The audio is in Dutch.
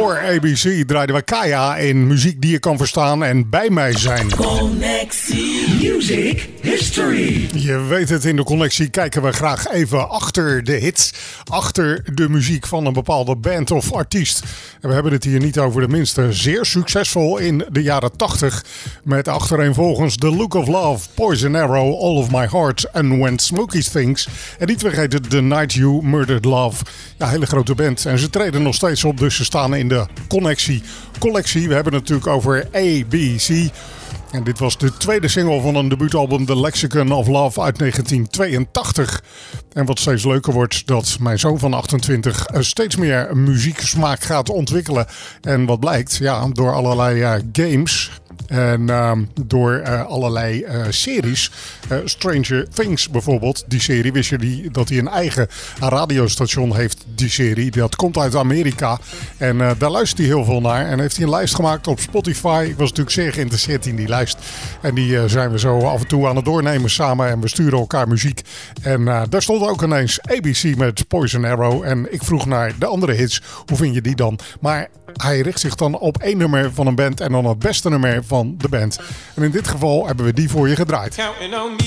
Voor ABC draaiden we Kaya in muziek die je kan verstaan en bij mij zijn. Connectie Music History. Je weet het, in de Connectie kijken we graag even achter de hits. Achter de muziek van een bepaalde band of artiest. En we hebben het hier niet over de minste. Zeer succesvol in de jaren 80. Met achtereenvolgens The Look of Love, Poison Arrow, All of My Heart en When Smokey Thinks. En niet vergeten The Night You Murdered Love. Ja, hele grote band. En ze treden nog steeds op, dus ze staan in de Connectie collectie. We hebben het natuurlijk over ABC. En dit was de tweede single van een debuutalbum The Lexicon of Love uit 1982. En wat steeds leuker wordt, dat mijn zoon van 28 steeds meer muzieksmaak gaat ontwikkelen. En wat blijkt, ja, door allerlei games en door allerlei series. Stranger Things bijvoorbeeld, die serie. Wist je dat hij een eigen radiostation heeft, die serie. Dat komt uit Amerika. En daar luistert hij heel veel naar. En heeft hij een lijst gemaakt op Spotify. Ik was natuurlijk zeer geïnteresseerd in die lijst. En die zijn we zo af en toe aan het doornemen samen. En we sturen elkaar muziek. En daar stond ook ineens ABC met Poison Arrow. En ik vroeg naar de andere hits. Hoe vind je die dan? Maar hij richt zich dan op één nummer van een band. En dan het beste nummer van de band. En in dit geval hebben we die voor je gedraaid. Counting on me.